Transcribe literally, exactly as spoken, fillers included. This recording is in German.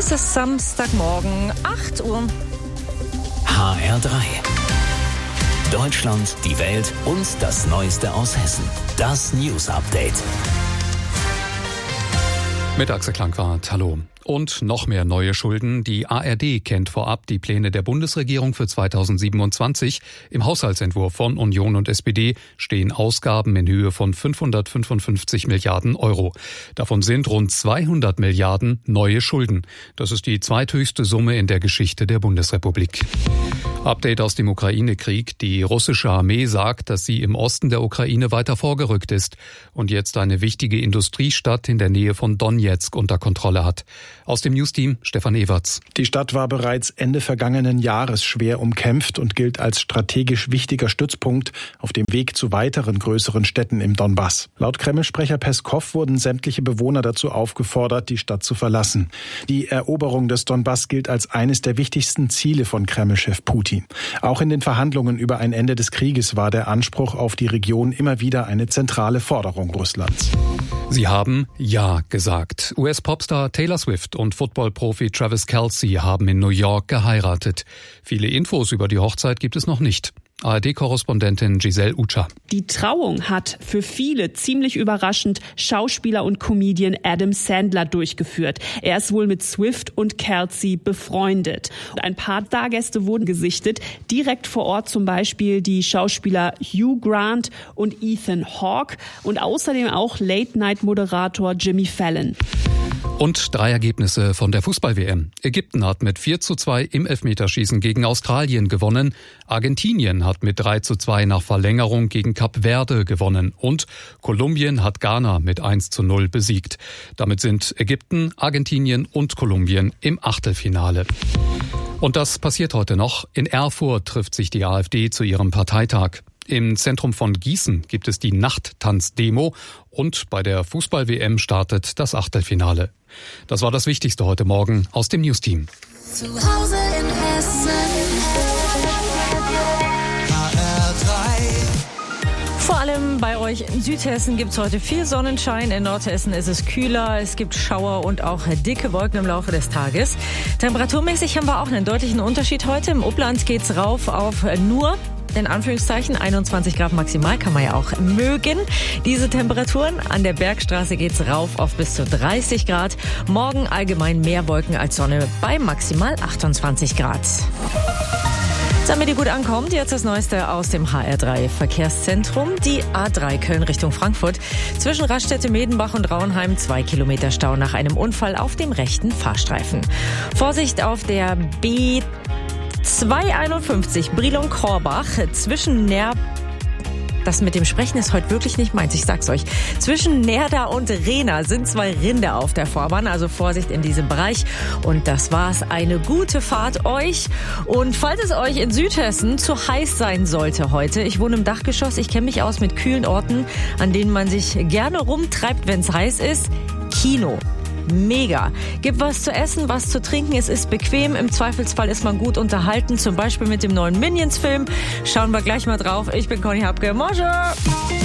Es ist Samstagmorgen, acht Uhr. H R drei. Deutschland, die Welt und das Neueste aus Hessen. Das News Update. Mit Axel Klangwart, hallo. Und noch mehr neue Schulden. Die A R D kennt vorab die Pläne der Bundesregierung für zweitausendsiebenundzwanzig. Im Haushaltsentwurf von Union und S P D stehen Ausgaben in Höhe von fünfhundertfünfundfünfzig Milliarden Euro. Davon sind rund zweihundert Milliarden neue Schulden. Das ist die zweithöchste Summe in der Geschichte der Bundesrepublik. Update aus dem Ukraine-Krieg. Die russische Armee sagt, dass sie im Osten der Ukraine weiter vorgerückt ist und jetzt eine wichtige Industriestadt in der Nähe von Donezk unter Kontrolle hat. Aus dem Newsteam Stefan Everts. Die Stadt war bereits Ende vergangenen Jahres schwer umkämpft und gilt als strategisch wichtiger Stützpunkt auf dem Weg zu weiteren größeren Städten im Donbass. Laut Kreml-Sprecher Peskow wurden sämtliche Bewohner dazu aufgefordert, die Stadt zu verlassen. Die Eroberung des Donbass gilt als eines der wichtigsten Ziele von Kreml-Chef Putin. Auch in den Verhandlungen über ein Ende des Krieges war der Anspruch auf die Region immer wieder eine zentrale Forderung Russlands. Sie haben Ja gesagt. U S-Popstar Taylor Swift und Football-Profi Travis Kelce haben in New York geheiratet. Viele Infos über die Hochzeit gibt es noch nicht. A R D-Korrespondentin Giselle Ucha. Die Trauung hat für viele ziemlich überraschend Schauspieler und Comedian Adam Sandler durchgeführt. Er ist wohl mit Swift und Kelce befreundet. Ein paar Stargäste wurden gesichtet, direkt vor Ort zum Beispiel die Schauspieler Hugh Grant und Ethan Hawke und außerdem auch Late-Night-Moderator Jimmy Fallon. Und drei Ergebnisse von der Fußball-W M. Ägypten hat mit vier zu zwei im Elfmeterschießen gegen Australien gewonnen. Argentinien hat mit drei zu zwei nach Verlängerung gegen Kap Verde gewonnen. Und Kolumbien hat Ghana mit eins zu null besiegt. Damit sind Ägypten, Argentinien und Kolumbien im Achtelfinale. Und das passiert heute noch. In Erfurt trifft sich die AfD zu ihrem Parteitag. Im Zentrum von Gießen gibt es die Nachttanz-Demo und bei der Fußball-W M startet das Achtelfinale. Das war das Wichtigste heute Morgen aus dem Newsteam. Zu Hause in Hessen. H R drei. Vor allem bei euch in Südhessen gibt es heute viel Sonnenschein. In Nordhessen ist es kühler, es gibt Schauer und auch dicke Wolken im Laufe des Tages. Temperaturmäßig haben wir auch einen deutlichen Unterschied heute. Im Upland geht's rauf auf nur in Anführungszeichen einundzwanzig Grad maximal, kann man ja auch mögen. Diese Temperaturen, an der Bergstraße geht's rauf auf bis zu dreißig Grad. Morgen allgemein mehr Wolken als Sonne bei maximal achtundzwanzig Grad. Damit ihr gut ankommt, jetzt das Neueste aus dem H R drei Verkehrszentrum. Die A drei Köln Richtung Frankfurt. Zwischen Raststätte, Medenbach und Rauenheim zwei Kilometer Stau nach einem Unfall auf dem rechten Fahrstreifen. Vorsicht auf der B zweihunderteinundfünfzig Brilon-Korbach zwischen Ner... Das mit dem Sprechen ist heute wirklich nicht meins, ich sag's euch. Zwischen Nerda und Rehna sind zwei Rinde auf der Fahrbahn, also Vorsicht in diesem Bereich. Und das war's, eine gute Fahrt euch. Und falls es euch in Südhessen zu heiß sein sollte heute, ich wohne im Dachgeschoss, ich kenne mich aus mit kühlen Orten, an denen man sich gerne rumtreibt, wenn's heiß ist. Kino. Mega. Gibt was zu essen, was zu trinken. Es ist bequem. Im Zweifelsfall ist man gut unterhalten. Zum Beispiel mit dem neuen Minions-Film. Schauen wir gleich mal drauf. Ich bin Conny Hapke. Bonjour.